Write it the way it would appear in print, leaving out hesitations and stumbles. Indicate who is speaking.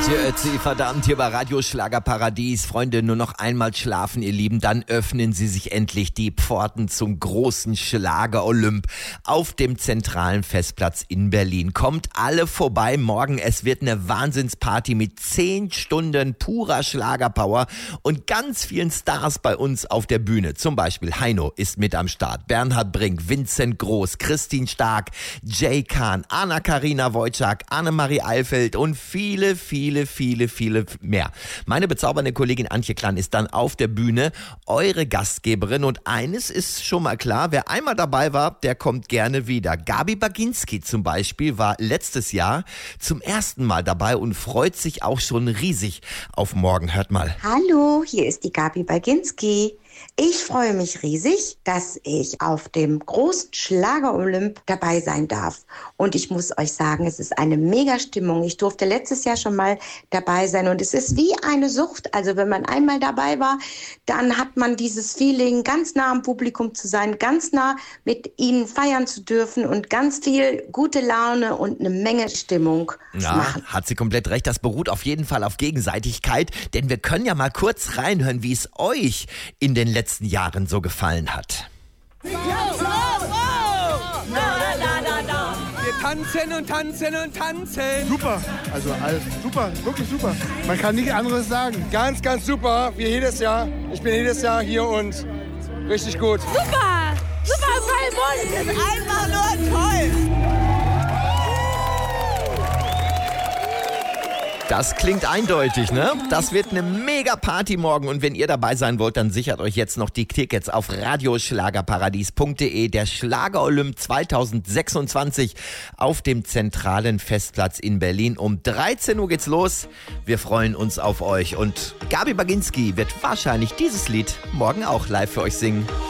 Speaker 1: Antje Ötzi, verdammt, hier bei Radio Schlagerparadies. Freunde, nur noch einmal schlafen, ihr Lieben, dann öffnen sie sich endlich die Pforten zum großen Schlager-Olymp auf dem zentralen Festplatz in Berlin. Kommt alle vorbei morgen, es wird eine Wahnsinnsparty mit 10 Stunden purer Schlagerpower und ganz vielen Stars bei uns auf der Bühne. Zum Beispiel Heino ist mit am Start, Bernhard Brink, Vincent Groß, Christine Stark, Jay Kahn, Anna-Karina Wojcik, Annemarie Eilfeld und viele mehr. Meine bezaubernde Kollegin Antje Klan ist dann auf der Bühne, eure Gastgeberin, und eines ist schon mal klar, wer einmal dabei war, der kommt gerne wieder. Gabi Baginski zum Beispiel war letztes Jahr zum ersten Mal dabei und freut sich auch schon riesig auf morgen. Hört mal.
Speaker 2: Hallo, hier ist die Gabi Baginski. Ich freue mich riesig, dass ich auf dem großen Schlager-Olymp dabei sein darf. Und ich muss euch sagen, es ist eine Mega-Stimmung. Ich durfte letztes Jahr schon mal dabei sein und es ist wie eine Sucht. Also wenn man einmal dabei war, dann hat man dieses Feeling, ganz nah am Publikum zu sein, ganz nah mit ihnen feiern zu dürfen und ganz viel gute Laune und eine Menge Stimmung zu machen.
Speaker 1: Hat sie komplett recht. Das beruht auf jeden Fall auf Gegenseitigkeit, denn wir können ja mal kurz reinhören, wie es euch in den letzten Jahren so gefallen hat.
Speaker 3: Wir tanzen und tanzen und tanzen.
Speaker 4: Super, also alles super, wirklich super. Man kann nichts anderes sagen.
Speaker 3: Ganz, ganz super, wie jedes Jahr. Ich bin jedes Jahr hier und richtig gut.
Speaker 5: Super, voll Mund. Das ist einfach nur toll.
Speaker 1: Das klingt eindeutig, ne? Das wird eine Mega-Party morgen und wenn ihr dabei sein wollt, dann sichert euch jetzt noch die Tickets auf radioschlagerparadies.de. Der Schlager-Olymp 2026 auf dem zentralen Festplatz in Berlin. Um 13 Uhr geht's los. Wir freuen uns auf euch und Gabi Baginski wird wahrscheinlich dieses Lied morgen auch live für euch singen.